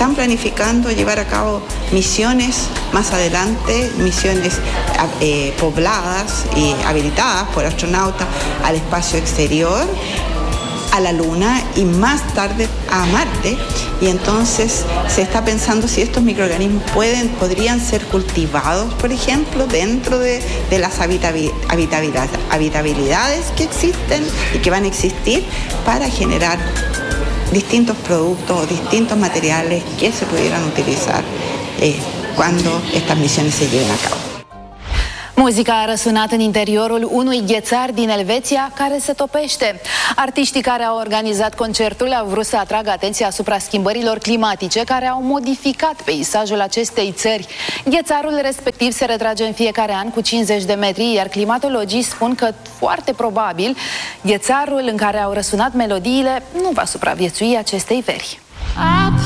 están planificando llevar a cabo misiones más adelante, misiones pobladas y habilitadas por astronautas al espacio exterior, a la Luna y más tarde a Marte. Y entonces se está pensando si estos microorganismos podrían ser cultivados, por ejemplo, dentro de las habitabilidades que existen y que van a existir para generar distintos productos o distintos materiales que se pudieran utilizar cuando estas misiones se lleven a cabo. Muzica a răsunat în interiorul unui ghețar din Elveția care se topește. Artiștii care au organizat concertul au vrut să atragă atenția asupra schimbărilor climatice care au modificat peisajul acestei țări. Ghețarul respectiv se retrage în fiecare an cu 50 de metri, iar climatologii spun că foarte probabil ghețarul în care au răsunat melodiile nu va supraviețui acestei veri.